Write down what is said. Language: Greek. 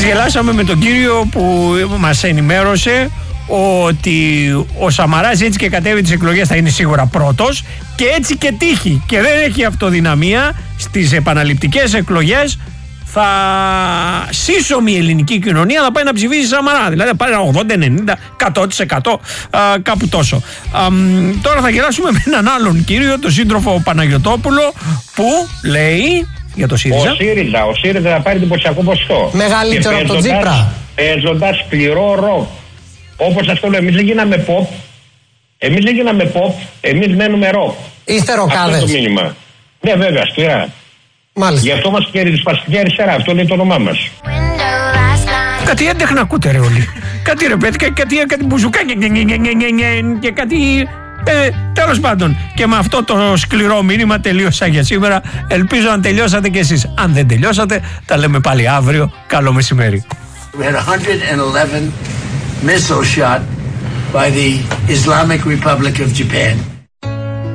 γελάσαμε με τον κύριο που μας ενημέρωσε ότι ο Σαμαράς έτσι και κατέβει τις εκλογές θα είναι σίγουρα πρώτος και έτσι και τύχει και δεν έχει αυτοδυναμία στις επαναληπτικές εκλογές θα σύσσωμη η ελληνική κοινωνία να πάει να ψηφίσει Σαμαρά, δηλαδή θα πάει 80, 90, 100% κάπου τόσο. Τώρα θα γελάσουμε με έναν άλλον κύριο, τον σύντροφο Παναγιωτόπουλο, που λέει για το ΣΥΡΙΖΑ. Ο ΣΥΡΙΖΑ θα πάρει εντυπωσιακό ποσοστό. Μεγαλύτερο από τον Τσίπρα. Παίζοντας σκληρό ροκ. Όπως σας το λέω, εμείς δεν γίναμε pop. Εμείς μένουμε ροκ. Είστε ροκάδες. Αυτό το μήνυμα. Ναι, βέβαια, σκληρά. Μάλιστα. Γι' αυτό μας και ριζοσπαστική αριστερά. Αυτό είναι το όνομά μας. Κάτι έντεχνα ακούτε ρε όλοι. Κάτι ρε παιδιά, κάτι μπουζουκάκια και κάτι... τέλος πάντων, και με αυτό το σκληρό μήνυμα τελείωσα για σήμερα. Ελπίζω να τελειώσατε κι εσείς. Αν δεν τελειώσατε, τα λέμε πάλι αύριο. Καλό μεσημέρι. We had 111 missile shot by the Islamic Republic of Japan.